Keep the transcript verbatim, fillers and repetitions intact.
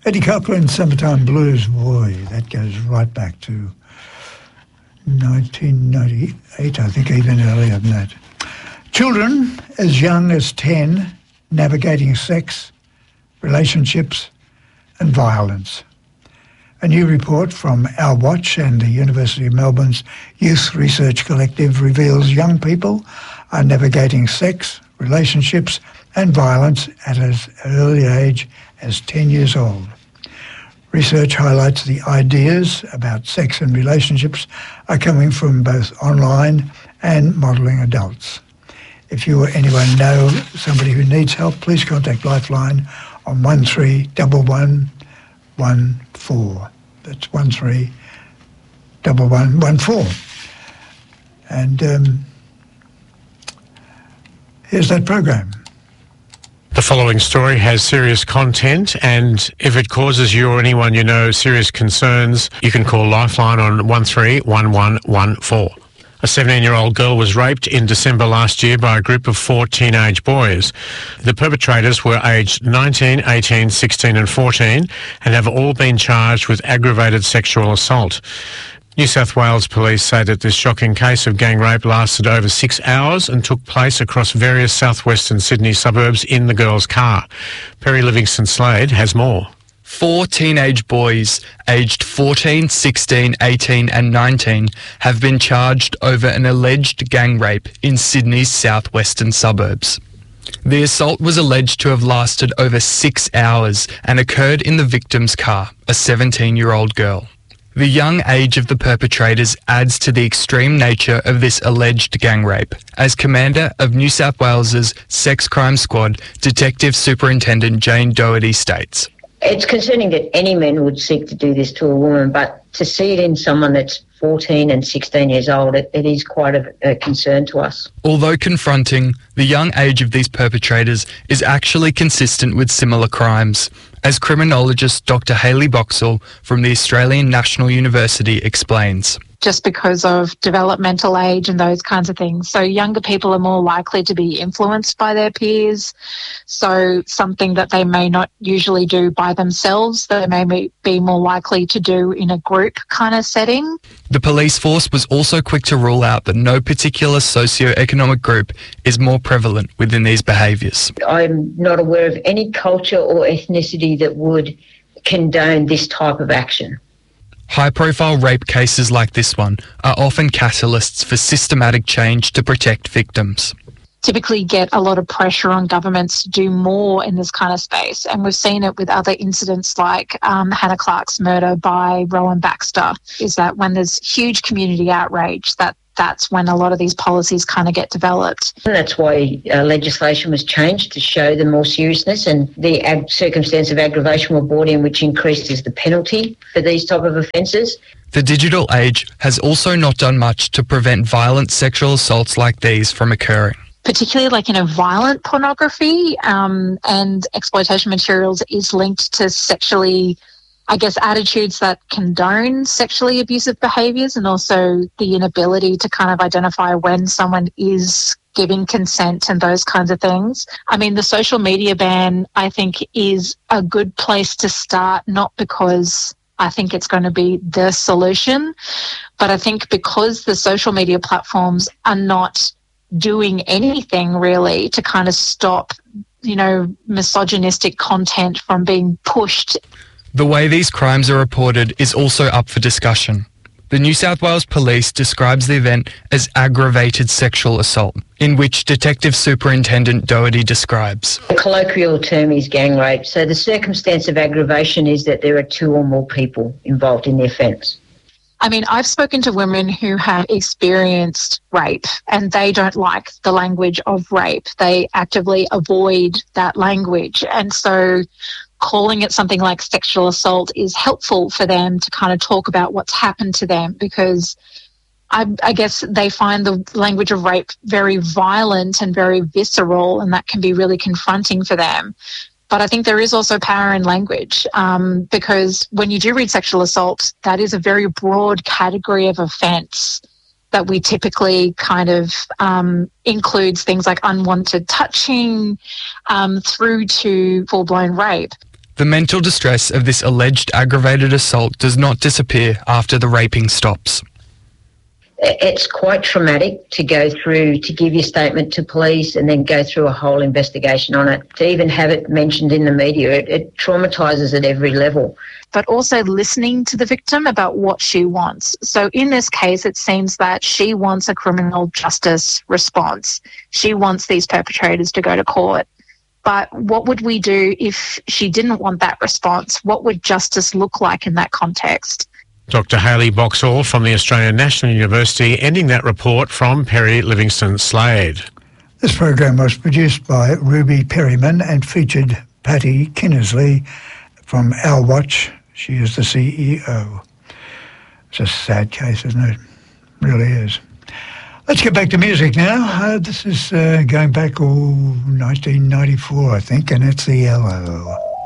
Eddie Cochran, Summertime Blues, boy, that goes right back to nineteen ninety-eight, I think, even earlier than that. Children as young as ten navigating sex, relationships and violence. A new report from Our Watch and the University of Melbourne's Youth Research Collective reveals young people are navigating sex, relationships and violence at as early age as ten years old. Research highlights the ideas about sex and relationships are coming from both online and modelling adults. If you or anyone know somebody who needs help, please contact Lifeline on one three one one one four. That's one three one one one four. And um, here's that program. The following story has serious content, and if it causes you or anyone you know serious concerns, you can call Lifeline on one three one one one four. A seventeen-year-old girl was raped in December last year by a group of four teenage boys. The perpetrators were aged nineteen, eighteen, sixteen and fourteen and have all been charged with aggravated sexual assault. New South Wales police say that this shocking case of gang rape lasted over six hours and took place across various southwestern Sydney suburbs in the girl's car. Perry Livingston-Slade has more. Four teenage boys aged fourteen, sixteen, eighteen and nineteen have been charged over an alleged gang rape in Sydney's southwestern suburbs. The assault was alleged to have lasted over six hours and occurred in the victim's car, a seventeen-year-old girl. The young age of the perpetrators adds to the extreme nature of this alleged gang rape, as Commander of New South Wales's Sex Crime Squad, Detective Superintendent Jane Doherty states. It's concerning that any men would seek to do this to a woman, but to see it in someone that's fourteen and sixteen years old, it, it is quite a, a concern to us. Although confronting, the young age of these perpetrators is actually consistent with similar crimes, as criminologist Doctor Hayley Boxall from the Australian National University explains. Just because of developmental age and those kinds of things. So younger people are more likely to be influenced by their peers. So something that they may not usually do by themselves, they may be more likely to do in a group kind of setting. The police force was also quick to rule out that no particular socio-economic group is more prevalent within these behaviours. I'm not aware of any culture or ethnicity that would condone this type of action. High-profile rape cases like this one are often catalysts for systematic change to protect victims. Typically get a lot of pressure on governments to do more in this kind of space, and we've seen it with other incidents like um, Hannah Clark's murder by Rowan Baxter, is that when there's huge community outrage, that that's when a lot of these policies kind of get developed. And that's why uh, legislation was changed to show the more seriousness, and the ag- circumstance of aggravation were brought in, which increases the penalty for these type of offences. The digital age has also not done much to prevent violent sexual assaults like these from occurring. Particularly like, you know, violent pornography um, and exploitation materials is linked to sexually, I guess, attitudes that condone sexually abusive behaviours, and also the inability to kind of identify when someone is giving consent and those kinds of things. I mean, the social media ban, I think, is a good place to start, not because I think it's going to be the solution, but I think because the social media platforms are not doing anything really to kind of stop, you know, misogynistic content from being pushed. The way these crimes are reported is also up for discussion. The New South Wales Police describes the event as aggravated sexual assault, in which Detective Superintendent Doherty describes. The colloquial term is gang rape, so the circumstance of aggravation is that there are two or more people involved in the offence. I mean, I've spoken to women who have experienced rape and they don't like the language of rape. They actively avoid that language. And so calling it something like sexual assault is helpful for them to kind of talk about what's happened to them, because I, I guess they find the language of rape very violent and very visceral, and that can be really confronting for them. But I think there is also power in language, um, because when you do read sexual assault, that is a very broad category of offence that we typically kind of um, includes things like unwanted touching um, through to full-blown rape. The mental distress of this alleged aggravated assault does not disappear after the raping stops. It's quite traumatic to go through, to give your statement to police and then go through a whole investigation on it. To even have it mentioned in the media, it, it traumatises at every level. But also listening to the victim about what she wants. So in this case, it seems that she wants a criminal justice response. She wants these perpetrators to go to court. But what would we do if she didn't want that response? What would justice look like in that context? Doctor Hayley Boxall from the Australian National University, ending that report from Perry Livingston Slade. This program was produced by Ruby Perryman and featured Patty Kinnersley from Our Watch. She is the C E O. It's a sad case, isn't it? It really is. Let's get back to music now. Uh, this is uh, going back, oh, nineteen ninety-four, I think, and it's the Yellow.